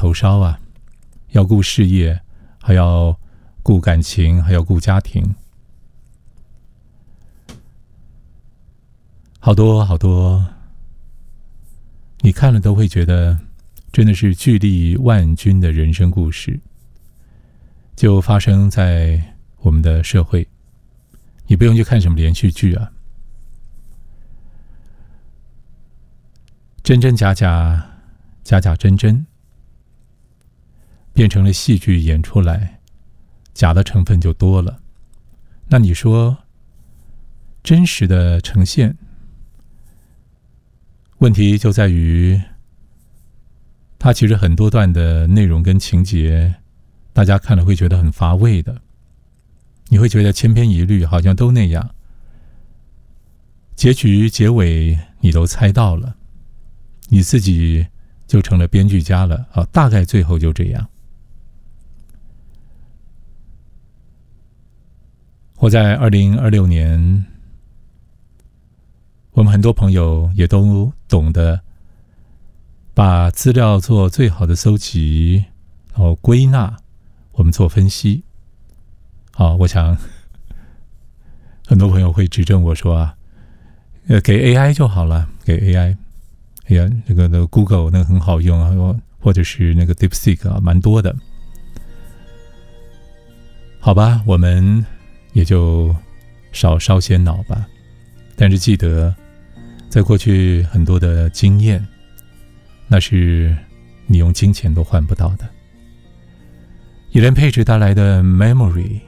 头烧啊，要顾事业，还要顾感情，还要顾家庭，好多好多，你看了都会觉得真的是巨力万钧的人生故事，就发生在我们的社会。你不用去看什么连续剧啊，真真假假，假假真真，变成了戏剧演出来，假的成分就多了。那你说真实的呈现，问题就在于它其实很多段的内容跟情节，大家看了会觉得很乏味的，你会觉得千篇一律，好像都那样，结局结尾你都猜到了，你自己就成了编剧家了啊，大概最后就这样。或在2026年，我们很多朋友也都懂得把资料做最好的搜集，然后归纳，我们做分析。我想很多朋友会指正我说啊，给 AI 就好了，给 AI。哎呀，那个 Google 那个很好用啊，或者是那个 DeepSeek 啊，蛮多的。好吧，我们也就少烧些脑吧。但是记得，在过去很多的经验，那是你用金钱都换不到的。Ellen Page带来的 Memory。